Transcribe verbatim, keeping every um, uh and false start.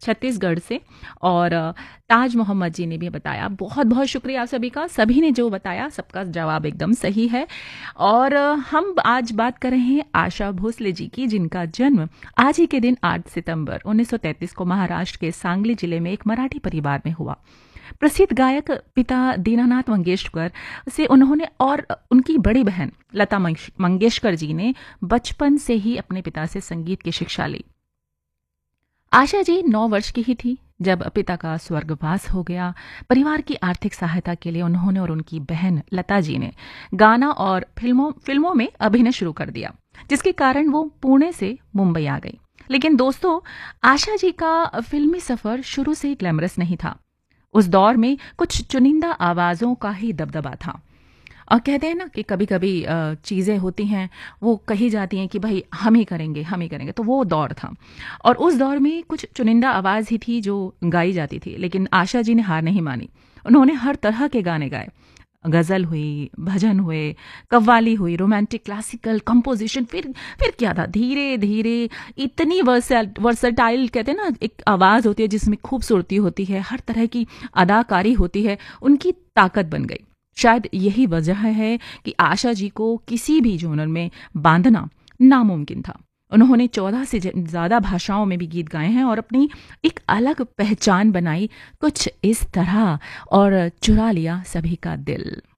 छत्तीसगढ़ से। और अ, ताज मोहम्मद जी ने भी बताया। बहुत बहुत शुक्रिया आप सभी का। सभी ने जो बताया सबका जवाब एकदम सही है। और अ, हम आज बात कर रहे हैं आशा भोसले जी की, जिनका जन्म आज ही के दिन आठ सितंबर उन्नीस सौ तैंतीस को महाराष्ट्र के सांगली जिले में एक मराठी परिवार में हुआ। प्रसिद्ध गायक पिता दीनानाथ मंगेशकर से उन्होंने और उनकी बड़ी बहन लता मंगेश- मंगेशकर जी ने बचपन से ही अपने पिता से संगीत की शिक्षा ली। आशा जी नौ वर्ष की ही थी जब पिता का स्वर्गवास हो गया। परिवार की आर्थिक सहायता के लिए उन्होंने और उनकी बहन लता जी ने गाना और फिल्मों फिल्मों में अभिनय शुरू कर दिया, जिसके कारण वो पुणे से मुंबई आ गई। लेकिन दोस्तों, आशा जी का फिल्मी सफर शुरू से ही ग्लैमरस नहीं था। उस दौर में कुछ चुनिंदा आवाजों का ही दबदबा था। और कहते हैं ना कि कभी कभी चीज़ें होती हैं, वो कही जाती हैं कि भाई हम ही करेंगे हम ही करेंगे। तो वो दौर था, और उस दौर में कुछ चुनिंदा आवाज़ ही थी जो गाई जाती थी। लेकिन आशा जी ने हार नहीं मानी। उन्होंने हर तरह के गाने गाए। गज़ल हुई, भजन हुए, कव्वाली हुई, रोमांटिक, क्लासिकल, कंपोजिशन। फिर फिर क्या था, धीरे धीरे इतनी वर्सटाइल, कहते हैं ना, एक आवाज़ होती है जिसमें खूबसूरती होती है, हर तरह की अदाकारी होती है, उनकी ताकत बन गई। शायद यही वजह है कि आशा जी को किसी भी जोनर में बांधना नामुमकिन था। उन्होंने चौदह से ज़्यादा भाषाओं में भी गीत गाए हैं और अपनी एक अलग पहचान बनाई, कुछ इस तरह, और चुरा लिया सभी का दिल।